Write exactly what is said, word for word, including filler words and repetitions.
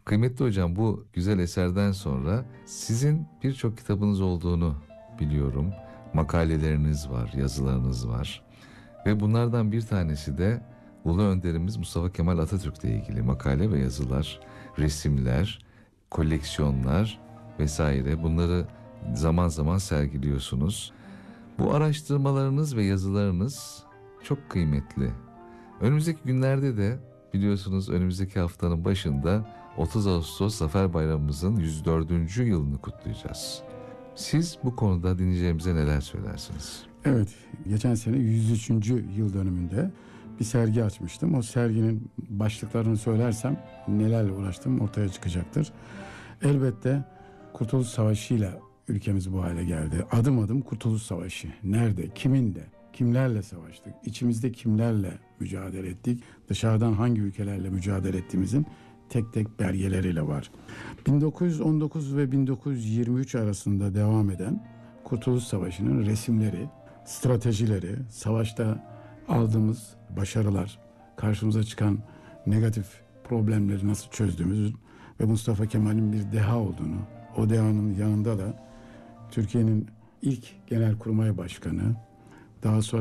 Kıymetli hocam, bu güzel eserden sonra sizin birçok kitabınız olduğunu biliyorum. Makaleleriniz var, yazılarınız var. Ve bunlardan bir tanesi de Ulu Önderimiz Mustafa Kemal Atatürk'le ilgili makale ve yazılar, resimler, koleksiyonlar vesaire. Bunları zaman zaman sergiliyorsunuz. Bu araştırmalarınız ve yazılarınız çok kıymetli. Önümüzdeki günlerde de biliyorsunuz önümüzdeki haftanın başında otuz Ağustos Zafer Bayramımızın yüz dördüncü yılını kutlayacağız. Siz bu konuda dinleyeceğimize neler söylersiniz? Evet, geçen sene yüz üçüncü yıl dönümünde bir sergi açmıştım. O serginin başlıklarını söylersem nelerle uğraştım ortaya çıkacaktır. Elbette Kurtuluş Savaşı ile ülkemiz bu hale geldi. Adım adım Kurtuluş Savaşı. Nerede, kiminle, kimlerle savaştık, içimizde kimlerle mücadele ettik, dışarıdan hangi ülkelerle mücadele ettiğimizin tek tek belgeleriyle var. bin dokuz yüz on dokuz ve bin dokuz yüz yirmi üç arasında devam eden Kurtuluş Savaşı'nın resimleri, stratejileri, savaşta aldığımız başarılar, karşımıza çıkan negatif problemleri nasıl çözdüğümüzün ve Mustafa Kemal'in bir deha olduğunu, o dehanın yanında da Türkiye'nin ilk Genelkurmay Başkanı, daha sonra